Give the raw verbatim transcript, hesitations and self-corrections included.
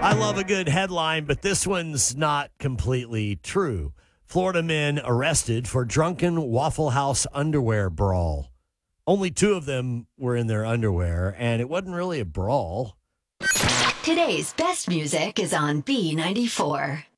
I love a good headline, but this one's not completely true. Florida men arrested for drunken Waffle House underwear brawl. Only two of them were in their underwear, and it wasn't really a brawl. Today's best music is on B ninety-four.